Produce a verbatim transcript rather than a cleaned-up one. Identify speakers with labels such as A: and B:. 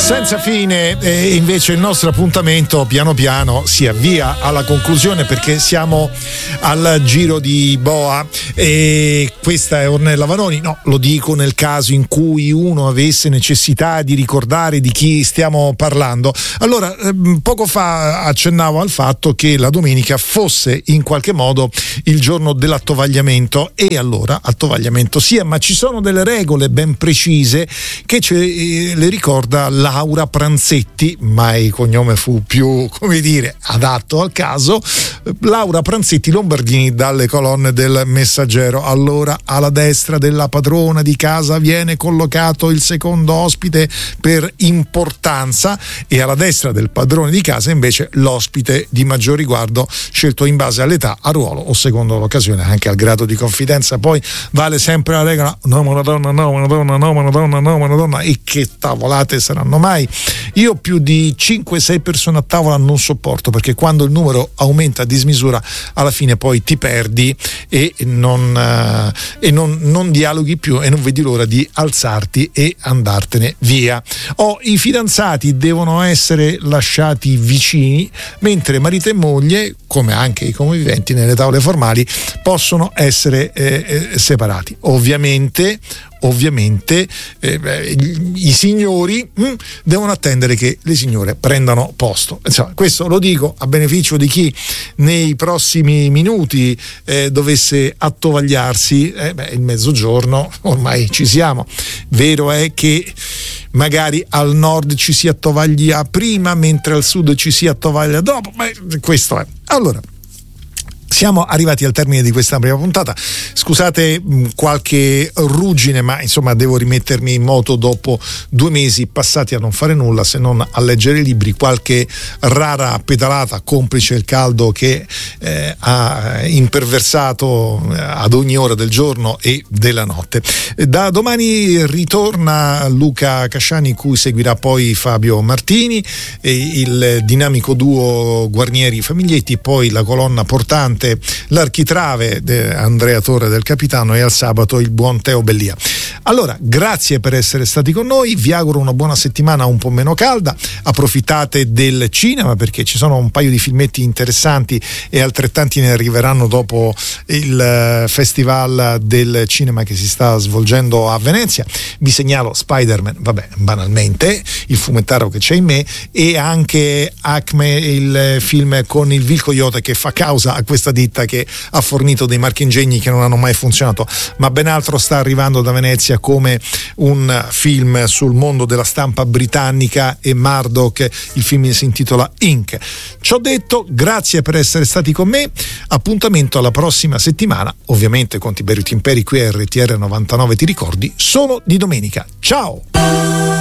A: senza fine, e invece il nostro appuntamento piano piano si avvia alla conclusione, perché siamo al giro di boa e questa è Ornella Vanoni. No, lo dico nel caso in cui uno avesse necessità di ricordare di chi stiamo parlando. Allora, poco fa accennavo al fatto che la domenica fosse in qualche modo il giorno dell'attovagliamento, e allora attovagliamento sia, ma ci sono delle regole ben precise che ce le ricorda Laura Pranzetti, ma il cognome fu più, come dire, adatto al caso. Laura Pranzetti Lombardini, dalle colonne del Messaggero. Allora, alla destra della padrona di casa viene collocato il secondo ospite per importanza, e alla destra del padrone di casa invece l'ospite di maggior riguardo, scelto in base all'età, a ruolo o secondo l'occasione, anche al grado di confidenza. Poi vale sempre la regola: no, una donna, no, una donna, no, una donna, no, una donna. E che tavolate saranno mai? Io più di cinque sei persone a tavola non sopporto, perché quando il numero aumenta a dismisura alla fine poi ti perdi e non, uh, e non, non dialoghi più, e non vedi l'ora di alzarti e andartene via. Oh, i fidanzati devono essere lasciati vicini, mentre marito e moglie, come anche i conviventi nelle tavole formali, possono essere eh, eh, separati. Ovviamente Ovviamente eh, i signori mh, devono attendere che le signore prendano posto. Insomma, questo lo dico a beneficio di chi nei prossimi minuti eh, dovesse attovagliarsi. Eh, beh, il mezzogiorno ormai ci siamo. Vero è che magari al nord ci si attovaglia prima, mentre al sud ci si attovaglia dopo. Beh, questo è. Allora, siamo arrivati al termine di questa prima puntata. Scusate mh, qualche ruggine, ma insomma devo rimettermi in moto dopo due mesi passati a non fare nulla se non a leggere libri, qualche rara pedalata, complice il caldo che eh, ha imperversato ad ogni ora del giorno e della notte. Da domani ritorna Luca Casciani, cui seguirà poi Fabio Martini, e il dinamico duo Guarnieri Famiglietti, poi la colonna portante, l'architrave Andrea Torre del Capitano, e al sabato il buon Teo Bellia. Allora, grazie per essere stati con noi, vi auguro una buona settimana un po' meno calda, approfittate del cinema perché ci sono un paio di filmetti interessanti e altrettanti ne arriveranno dopo il Festival del Cinema che si sta svolgendo a Venezia. Vi segnalo Spider-Man, vabbè, banalmente, il fumettaro che c'è in me, e anche Acme, il film con il Vil Coyote, che fa causa a questa ditta che ha fornito dei marchingegni che non hanno mai funzionato, ma ben altro sta arrivando da Venezia, come un film sul mondo della stampa britannica e Murdoch. Il film si intitola Ink. Ciò detto, grazie per essere stati con me, appuntamento alla prossima settimana, ovviamente con Tiberio Timperi qui a R T R novantanove. Ti ricordi, solo di domenica. Ciao!